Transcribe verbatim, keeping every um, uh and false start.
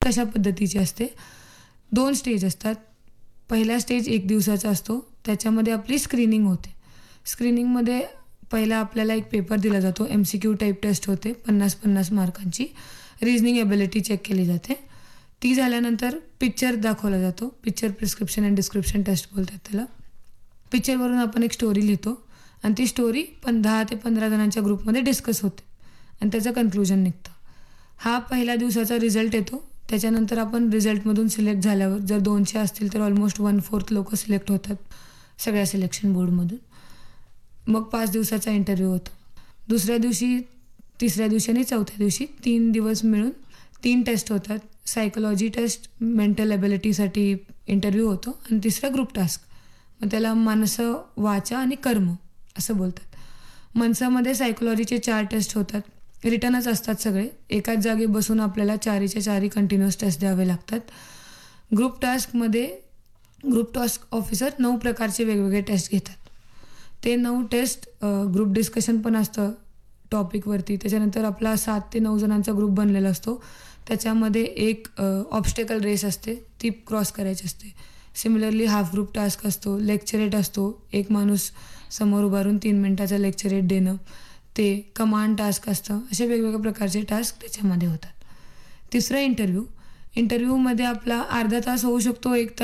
तशा पद्धतीची असते. दोन स्टेज असतात. पहिला स्टेज एक दिवसाचा असतो. त्याच्यामध्ये आपली स्क्रीनिंग होते. स्क्रीनिंगमध्ये पहिला आपल्याला एक पेपर दिला जातो. M C Q type taste होते पन्नास पन्नास मार्कांची. रिजनिंग एबिलिटी चेक केली जाते. ती झाल्यानंतर पिक्चर दाखवला जातो. Picture prescription and description taste बोलतात त्याला. पिक्चरवरून आपण एक स्टोरी लिहितो आणि ती स्टोरी पण दहा ते पंधरा जणांच्या ग्रुपमध्ये डिस्कस होते आणि त्याचं कन्क्लुजन निघतं. हा पहिल्या दिवसाचा रिझल्ट येतो. त्याच्यानंतर आपण रिझल्टमधून सिलेक्ट झाल्यावर जर दोनशे असतील तर ऑलमोस्ट वन फोर्थ लोक सिलेक्ट होतात सगळ्या सिलेक्शन बोर्डमधून. मग पाच दिवसाचा इंटरव्ह्यू होतो. दुसऱ्या दिवशी, तिसऱ्या दिवशी आणि चौथ्या दिवशी तीन दिवस मिळून तीन टेस्ट होतात. सायकोलॉजी टेस्ट, मेंटल एबिलिटीसाठी इंटरव्ह्यू होतो आणि तिसरा ग्रुप टास्क. मग त्याला मानसं, वाचा आणि कर्म असं बोलतात. मनसामध्ये सायकोलॉजीचे चार टेस्ट होतात. रिटर्नच असतात सगळे. एकाच जागी बसून आपल्याला चारीच्या चारी कंटिन्युअस टेस्ट द्यावे लागतात. ग्रुप टास्कमध्ये ग्रुप टास्क ऑफिसर नऊ प्रकारचे वेगवेगळे टेस्ट घेतात. ते नऊ टेस्ट ग्रुप डिस्कशन पण असतं टॉपिकवरती. त्याच्यानंतर आपला सात ते नऊ जणांचा ग्रुप बनलेला असतो. त्याच्यामध्ये एक ऑब्स्टेकल रेस असते, ती क्रॉस करायची असते. सिमिलरली हाफ ग्रुप टास्क असतो. लेक्चरेट असतो, एक माणूस समोर उभारून तीन मिनटाचं लेक्चरेट देणं. ते कमांड टास्क असतं. असे वेगवेगळ्या प्रकारचे टास्क त्याच्यामध्ये होतात. तिसरा इंटरव्ह्यू. इंटरव्ह्यूमध्ये आपला अर्धा तास होऊ शकतो, एक तास